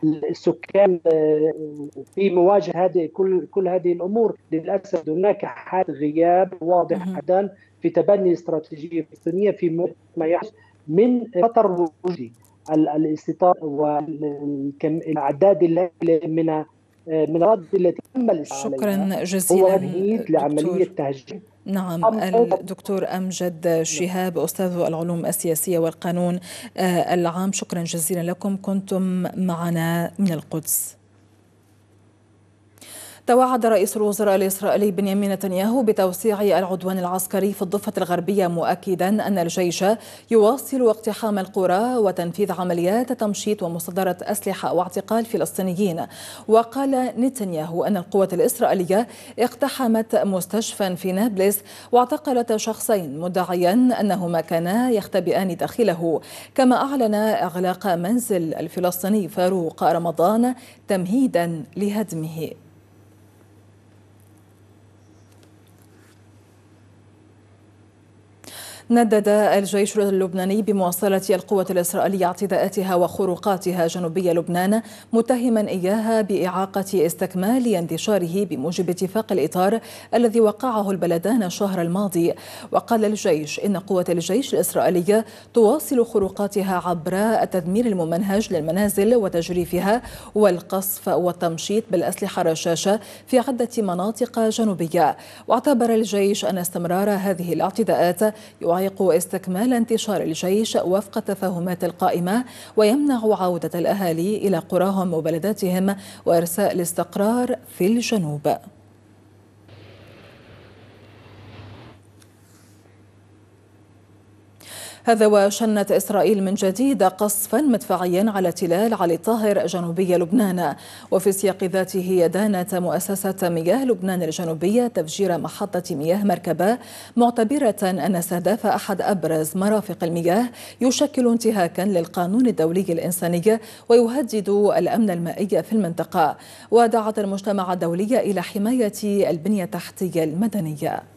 السكان في مواجهة هذه كل هذه الأمور. للأسف هناك حالة غياب واضح جدا في تبني استراتيجية فلسطينية في ما يحدث من خطر وجودي. الاستيطان والأعداد من الأراضي التي تم الاستيلاء عليها شكرا هو جزيلا تمهيد دكتور. لعملية تهجير. نعم، الدكتور أمجد شهاب، أستاذ العلوم السياسية والقانون العام، شكرا جزيلا لكم، كنتم معنا من القدس. توعد رئيس الوزراء الإسرائيلي بنيامين نتنياهو بتوسيع العدوان العسكري في الضفة الغربية، مؤكدا أن الجيش يواصل اقتحام القرى وتنفيذ عمليات تمشيط ومصادرة أسلحة واعتقال فلسطينيين. وقال نتنياهو أن القوات الإسرائيلية اقتحمت مستشفى في نابلس واعتقلت شخصين، مدعيا أنهما كانا يختبئان داخله. كما أعلن إغلاق منزل الفلسطيني فاروق رمضان تمهيدا لهدمه. ندد الجيش اللبناني بمواصلة القوة الإسرائيلية اعتداءاتها وخروقاتها جنوبي لبنان، متهما إياها بإعاقة استكمال انتشاره بموجب اتفاق الإطار الذي وقعه البلدان الشهر الماضي. وقال الجيش إن قوة الجيش الإسرائيلية تواصل خروقاتها عبر التدمير الممنهج للمنازل وتجريفها والقصف والتمشيط بالأسلحة الرشاشة في عدة مناطق جنوبية. واعتبر الجيش أن استمرار هذه الاعتداءات يعيق استكمال انتشار الجيش وفق التفاهمات القائمة، ويمنع عودة الأهالي إلى قراهم وبلداتهم وإرساء الاستقرار في الجنوب. هذا وشنت إسرائيل من جديد قصفا مدفعيا على تلال علي طاهر جنوبي لبنان. وفي السياق ذاته دانت مؤسسة مياه لبنان الجنوبية تفجير محطة مياه مركبة، معتبرة أن استهداف أحد أبرز مرافق المياه يشكل انتهاكا للقانون الدولي الإنساني ويهدد الأمن المائي في المنطقة. ودعت المجتمع الدولي إلى حماية البنية التحتية المدنية.